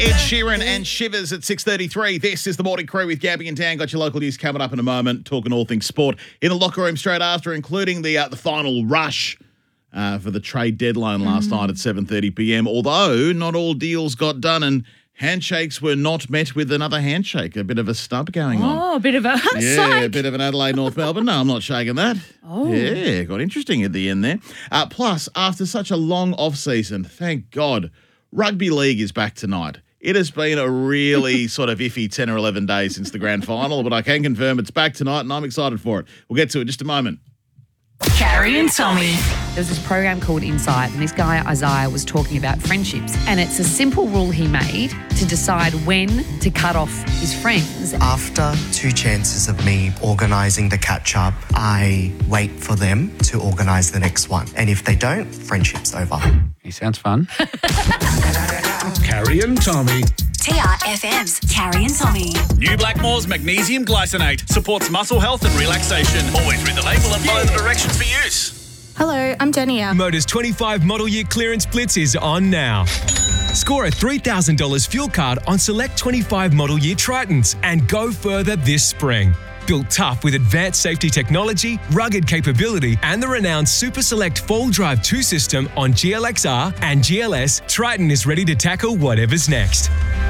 Ed Sheeran and Shivers at 6:33. This is the Morning Crew with Gabby and Dan. Got your local news coming up in a moment. Talking all things sport in the locker room straight after, including the final rush for the trade deadline last night at 7:30 p.m. Although not all deals got done and handshakes were not met with another handshake. A bit of a stub going on. Oh, a bit of a a bit of an Adelaide North Melbourne. No, I'm not shaking that. Oh. Yeah, got interesting at the end there. Plus, after such a long off-season, thank God, rugby league is back tonight. It has been a really sort of iffy 10 or 11 days since the grand final, but I can confirm it's back tonight and I'm excited for it. We'll get to it in just a moment. Carrie and Tommy. There was this program called Insight, and this guy, Isaiah, was talking about friendships. And it's a simple rule he made to decide when to cut off his friends. After 2 chances of me organising the catch-up, I wait for them to organise the next one. And if they don't, friendship's over. He sounds fun. Carrie and Tommy. TRFM's Carrie and Tommy. New Blackmore's Magnesium Glycinate supports muscle health and relaxation. Always read the label and follow the directions for use. Hello, I'm Dania. Motor's 25 model year clearance blitz is on now. Score a $3,000 fuel card on select 25 model year Tritons and go further this spring. Built tough with advanced safety technology, rugged capability, and the renowned Super Select Fall Drive 2 system on GLXR and GLS, Triton is ready to tackle whatever's next.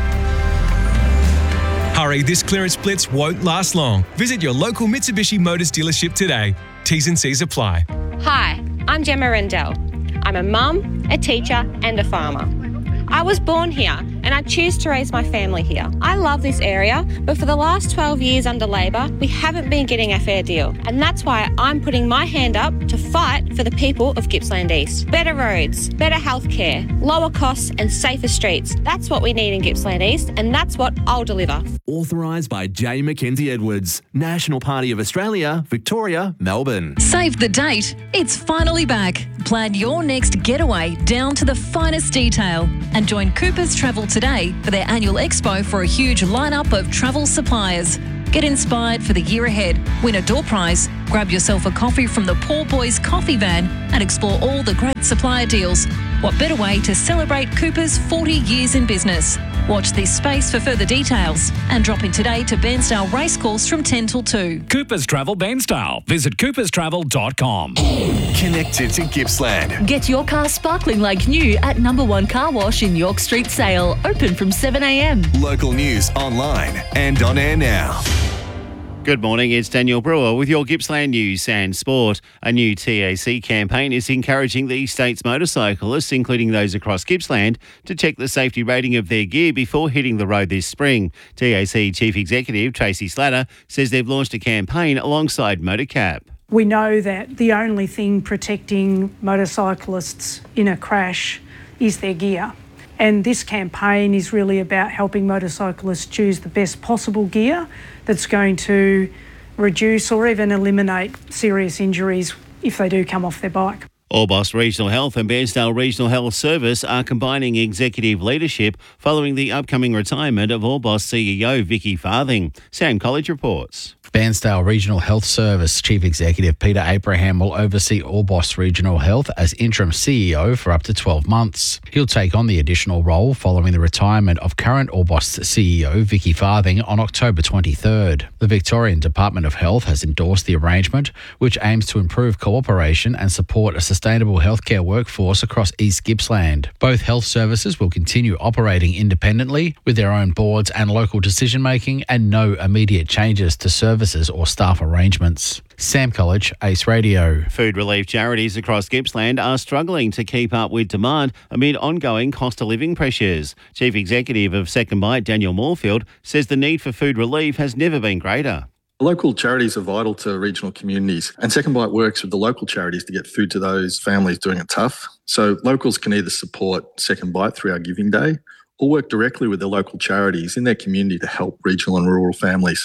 Hurry, this clearance blitz won't last long. Visit your local Mitsubishi Motors dealership today. T's and C's apply. Hi, I'm Gemma Rendell. I'm a mum, a teacher, and a farmer. I was born here and I choose to raise my family here. I love this area, but for the last 12 years under Labor, we haven't been getting a fair deal. And that's why I'm putting my hand up to fight for the people of Gippsland East. Better roads, better healthcare, lower costs and safer streets. That's what we need in Gippsland East, and that's what I'll deliver. Authorised by J. Mackenzie Edwards, National Party of Australia, Victoria, Melbourne. Save the date. It's finally back. Plan your next getaway down to the finest detail and join Cooper's Travel today for their annual expo for a huge lineup of travel suppliers. Get inspired for the year ahead. Win a door prize, grab yourself a coffee from the Poor Boys Coffee Van and explore all the great supplier deals. What better way to celebrate Cooper's 40 years in business? Watch this space for further details and drop in today to Bairnsdale Racecourse from 10 till 2. Coopers Travel Bairnsdale. Visit cooperstravel.com. Connected to Gippsland. Get your car sparkling like new at Number 1 Car Wash in York Street Sale. Open from 7 a.m. Local news online and on air now. Good morning, it's Daniel Brewer with your Gippsland news and sport. A new TAC campaign is encouraging the state's motorcyclists, including those across Gippsland, to check the safety rating of their gear before hitting the road this spring. TAC Chief Executive Tracy Slatter says they've launched a campaign alongside Motorcap. We know that the only thing protecting motorcyclists in a crash is their gear. And this campaign is really about helping motorcyclists choose the best possible gear that's going to reduce or even eliminate serious injuries if they do come off their bike. Orbost Regional Health and Bairnsdale Regional Health Service are combining executive leadership following the upcoming retirement of Orbost CEO Vicky Farthing. Sam College reports. Bairnsdale Regional Health Service Chief Executive Peter Abraham will oversee Orbost Regional Health as interim CEO for up to 12 months. He'll take on the additional role following the retirement of current Orbost CEO Vicky Farthing on October 23rd. The Victorian Department of Health has endorsed the arrangement, which aims to improve cooperation and support a sustainable healthcare workforce across East Gippsland. Both health services will continue operating independently with their own boards and local decision-making and no immediate changes to services or staff arrangements. Sam College, Ace Radio. Food relief charities across Gippsland are struggling to keep up with demand amid ongoing cost of living pressures. Chief Executive of Second Bite, Daniel Moorfield, says the need for food relief has never been greater. Local charities are vital to regional communities, and Second Bite works with the local charities to get food to those families doing it tough. So locals can either support Second Bite through our Giving Day or work directly with the local charities in their community to help regional and rural families.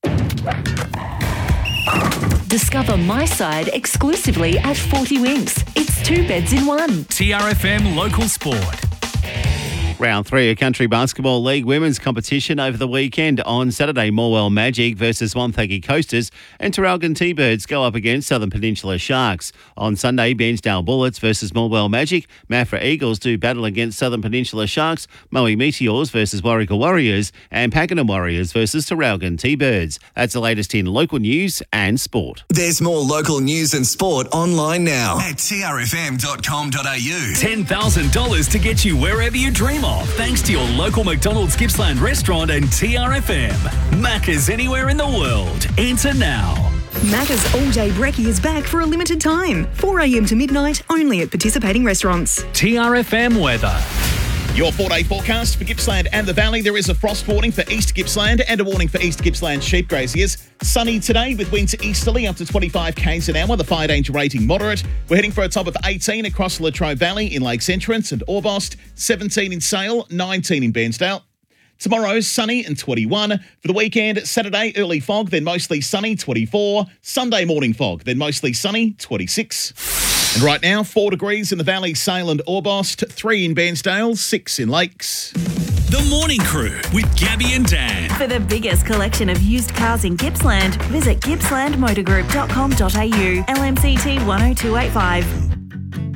Discover My Side exclusively at 40 Winks. It's 2 beds in one. TRFM Local Sport. Round 3 of Country Basketball League women's competition over the weekend. On Saturday, Morwell Magic versus Wonthaggi Coasters and Traralgon T-Birds go up against Southern Peninsula Sharks. On Sunday, Bairnsdale Bullets versus Morwell Magic. Maffra Eagles do battle against Southern Peninsula Sharks. Moe Meteors versus Warwick Warriors and Pakenham Warriors versus Traralgon T-Birds. That's the latest in local news and sport. There's more local news and sport online now at trfm.com.au. $10,000 to get you wherever you dream of, thanks to your local McDonald's Gippsland restaurant and TRFM. Macca's anywhere in the world. Enter now. Macca's All Day Brekkie is back for a limited time. 4 a.m. to midnight, only at participating restaurants. TRFM weather. Your 4-day forecast for Gippsland and the Valley. There is a frost warning for East Gippsland and a warning for East Gippsland sheep graziers. Sunny today with winds easterly up to 25 k's an hour. The fire danger rating moderate. We're heading for a top of 18 across the Latrobe Valley in Lakes Entrance and Orbost, 17 in Sale, 19 in Bairnsdale. Tomorrow, sunny and 21. For the weekend, Saturday, early fog, then mostly sunny, 24. Sunday morning fog, then mostly sunny, 26. And right now, 4 degrees in the Valley, Sale and Orbost, 3 in Bairnsdale, 6 in Lakes. The Morning Crew with Gabby and Dan. For the biggest collection of used cars in Gippsland, visit gippslandmotorgroup.com.au. LMCT 10285.